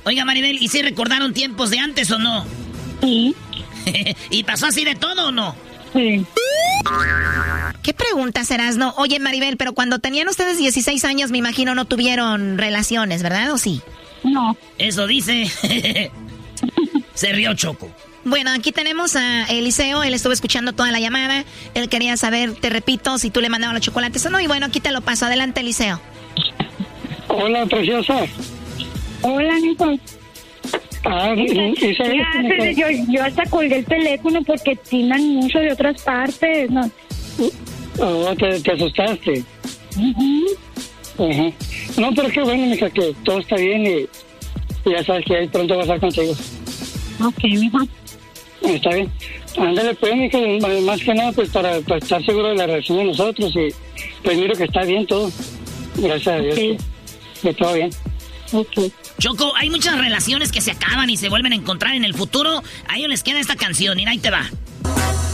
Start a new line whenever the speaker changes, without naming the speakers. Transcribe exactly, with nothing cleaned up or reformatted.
Oiga, Maribel, ¿y si recordaron tiempos de antes o no?
Sí.
¿Y pasó así de todo o no?
Sí.
¿Qué pregunta serás, no? Oye, Maribel, pero cuando tenían ustedes dieciséis años, me imagino no tuvieron relaciones, ¿verdad? ¿O sí?
No.
Eso dice. Se rió Choco.
Bueno, aquí tenemos a Eliseo, él estuvo escuchando toda la llamada, él quería saber, te repito, si tú le mandabas los chocolates o no, y bueno, aquí te lo paso. Adelante, Eliseo.
Hola, preciosa.
Hola, Nico.
Ah, ¿y,
¿Qué haces? Yo, yo hasta colgué el teléfono porque timan mucho de otras partes, ¿no?
Oh, te, te asustaste.
Uh-huh.
Uh-huh. No, pero qué bueno, mija, que todo está bien y, y ya sabes que ahí pronto va a estar contigo.
Ok, mija.
Está bien. Ándale, pues, mija, más que nada, pues, para, para estar seguro de la reacción de nosotros y pues miro que está bien todo. Gracias a Dios.
Okay.
Que, que todo bien.
Ok.
Choco, hay muchas relaciones que se acaban y se vuelven a encontrar en el futuro. A ellos les queda esta canción y ahí te va.